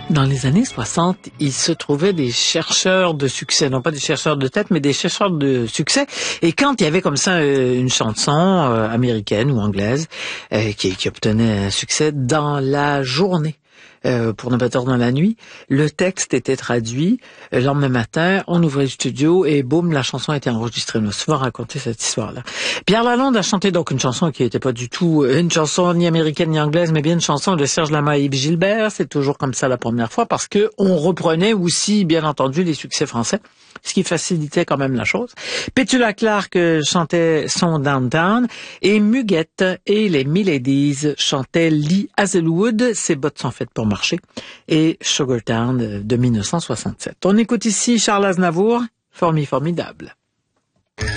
Dans les années 60, il se trouvait des chercheurs de succès, non pas des chercheurs de tête, mais des chercheurs de succès. Et quand il y avait comme ça une chanson américaine ou anglaise qui obtenait un succès dans la journée, pour ne pas dire dans la nuit, le texte était traduit. Le lendemain matin, on ouvrait le studio et boum, la chanson était enregistrée. On a souvent raconté cette histoire-là. Pierre Lalonde a chanté donc une chanson qui n'était pas du tout une chanson ni américaine ni anglaise, mais bien une chanson de Serge Lama et Yves Gilbert. C'est toujours comme ça la première fois parce que on reprenait aussi, bien entendu, les succès français, ce qui facilitait quand même la chose. Petula Clark chantait son Downtown et Muguette et les Miladies chantaient Lee Hazelwood, Ses bottes sont faites pour marcher, et Sugartown de 1967. On écoute ici Charles Aznavour, Formidable.